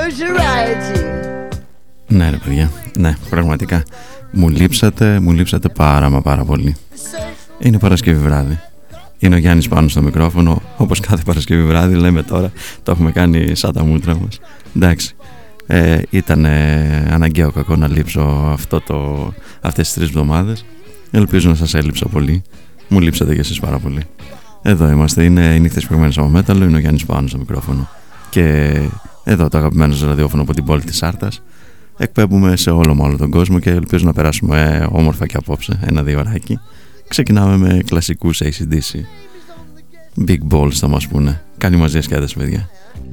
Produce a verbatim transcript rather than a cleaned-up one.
Ναι ρε παιδιά, ναι πραγματικά μου λείψατε, μου λείψατε πάρα μα πάρα πολύ. Είναι Παρασκευή βράδυ. Είναι ο Γιάννης πάνω στο μικρόφωνο. Όπως κάθε Παρασκευή βράδυ λέμε τώρα. Το έχουμε κάνει σαν τα μούτρα μας. Εντάξει, ε, ήταν ε, αναγκαίο κακό να λείψω αυτό το, αυτές τις τρεις εβδομάδες. Ελπίζω να σας έλειψα πολύ. Μου λείψατε κι εσείς πάρα πολύ. Εδώ είμαστε, είναι οι νύχτες πυγμένες από μέταλλο. Είναι ο Γιάννης πάνω στο μικρόφωνο. Και εδώ το αγαπημένο σας ραδιόφωνο από την πόλη της Άρτας. Εκπέμπουμε σε όλο με όλο τον κόσμο και ελπίζω να περάσουμε ε, όμορφα και απόψε ένα-δύο ωράκι. Ξεκινάμε με κλασικούς έι σι ντι σι. Big Balls θα μας πούνε. Καλή μας διασκέδαση παιδιά.